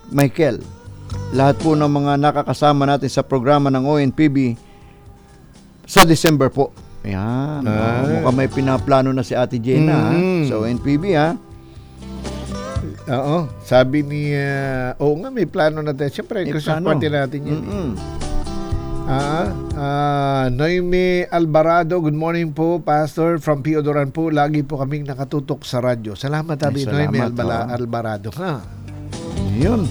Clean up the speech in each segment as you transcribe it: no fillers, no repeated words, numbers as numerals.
Michael, lahat po ng mga nakakasama natin sa programa ng ONPB sa December po. Ayan. Mukhang may pinaplano na si Ate Jenna sa ONPB, ha? Oo. Sabi ni... oo nga, may plano na tayo. Siyempre, kasi party natin yun. Noemi Alvarado, good morning po, Pastor, from Piodoran po. Lagi po kaming nakatutok sa radyo. Salamat, Abi Noemi Alvarado. Yun.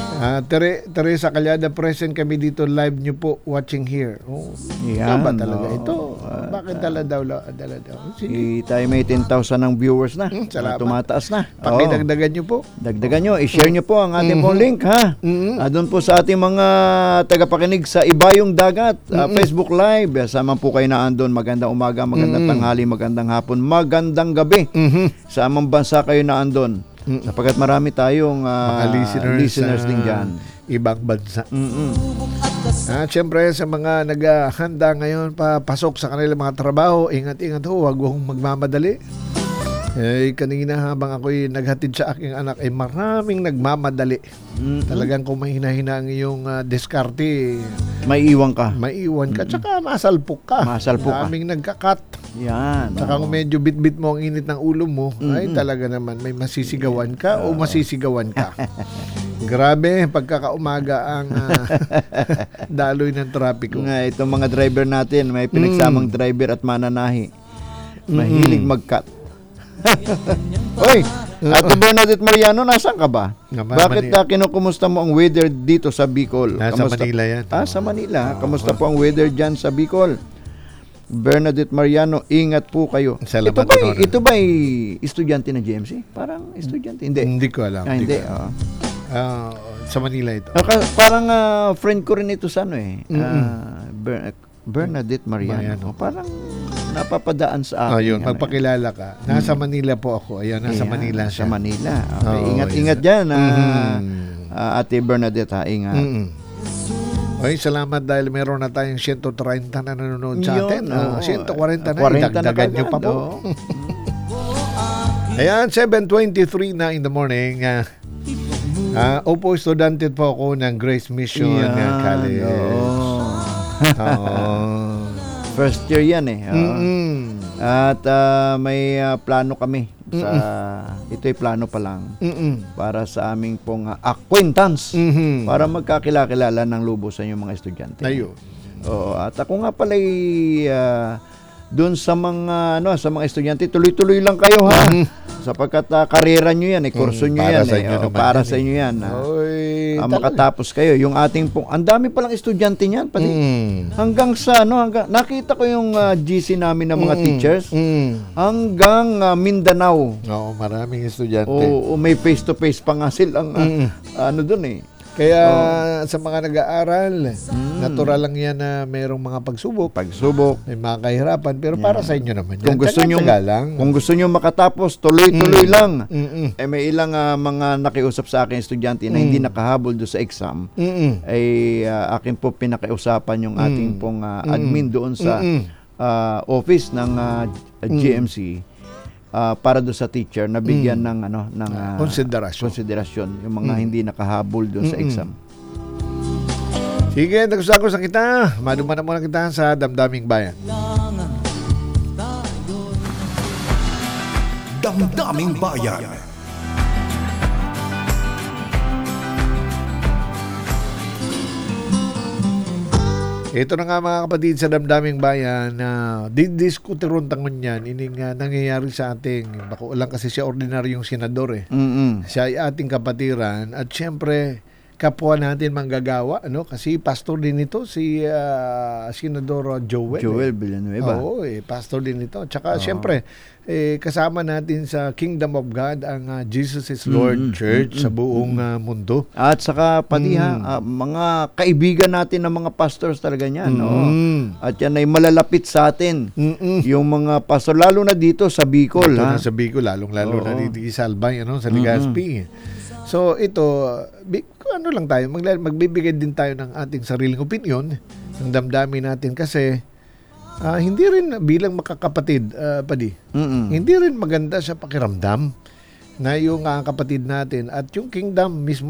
Teresa Calyada, present kami dito, live nyo po, watching here. Yan, ba talaga ito? Bakit dala daw? Sige. Tayo may 10,000 ng viewers na. Tumataas na. Pakidagdagan nyo po. Dagdagan nyo. I-share nyo po ang ating pong link, ha? Doon po sa ating mga tagapakinig sa Ibayong Dagat, Facebook Live. Sama po kayo na andun. Magandang umaga, magandang tanghali, magandang hapon, magandang gabi. Sa amang bansa kayo na andun. Sapagkat marami tayong listeners din dyan. Ibang bansa. Siyempre sa mga naghahanda ngayon papasok sa kanilang mga trabaho, ingat-ingat ho, huwag magmamadali. Kanina habang ako'y naghatid sa aking anak, maraming nagmamadali. Talagang kung may hina-hina ang iyong diskarte, maiiwan ka. Tsaka masalpok ka. Maraming nagkakat. Yan. Tsaka kung medyo bit-bit mo ang init ng ulo mo, ay talaga naman may masisigawan ka o masisigawan ka. Grabe, pagkakaumaga ang daloy ng trapiko. Itong mga driver natin, may pinagsamang driver at mananahi. Mahilig mag-cut. Oy, Ate Bernadette Mariano, nasaan ka ba? Bakit kinukumusta mo ang weather dito sa Bicol? Nasa Manila yan. Sa Manila. Kamusta po ang weather dyan sa Bicol? Bernadette Mariano, ingat po kayo. Ito ba estudyante na GMC? Parang estudyante? Hindi ko alam. Hindi. Sa Manila ito. Parang friend ko rin ito sa Bernadette Mariano. Parang napapadaan sa akin. Pagpakilala ka. Nasa Manila po ako. Nasa Manila siya. Sa Manila. Okay. Ingat dyan. Ate Bernadette, ingat. Okay, salamat dahil meron na tayong 130 na nanonood sa atin. 140 na. 40 Dagdagan nyo pa po. Ayan, 7:23 na in the morning. Opo, estudyante po ako ng Grace Mission College. First year yan At may plano kami ito'y plano pa lang para sa aming pong acquaintance para magkakilala ng lubusan yung mga estudyante. Ayun. At ako nga pala doon sa mga estudyante, tuloy-tuloy lang kayo, ha. Sapagkat karera nyo yan, kurso nyo yan. Para sa inyo yan. Makatapos kayo. Yung ating pong, ang dami palang estudyante niyan. Hanggang sa, nakita ko yung GC namin ng mga teachers. Hanggang Mindanao. Maraming estudyante. May face-to-face pa nga silang, doon Kaya sa mga nag-aaral, natural lang yan na mayroong mga pagsubok, may mga kahirapan, pero para sa inyo naman yan. Kung gusto nyo makatapos, tuloy-tuloy lang. May ilang mga nakiusap sa akin estudyante na hindi nakahabol do sa exam, akin po pinakiusapan yung ating pong admin doon sa office ng GMC. Para do sa teacher na bigyan ng konsiderasyon yung mga hindi nakahabol doon sa exam. Sige, nagusako sa kita. Maduman na muna kita sa Damdaming Bayan. Damdaming Bayan. Ito na nga mga kapatid sa Damdaming Bayan na didiskutirun tangon yan ining nangyayari sa ating, bako lang kasi siya ordinaryong senador siya ay ating kapatiran at syempre kapwa natin manggagawa kasi pastor din ito si Senador Joel Villanueva. Pastor din ito. Tsaka syempre kasama natin sa Kingdom of God ang Jesus is Lord Church sa buong mundo. At saka pati mga kaibigan natin ng mga pastors talaga niyan, At yan ay malalapit sa atin. Yung mga pastor lalo na dito sa Bicol, sa Bicol lalong-lalo na dito sa Albay, sa Legazpi. So ito, lang tayo, magbibigay din tayo ng ating sariling opinion, ng damdamin natin kasi hindi rin bilang makakapatid, hindi rin maganda sa pakiramdam na yung kapatid natin at yung kingdom mismo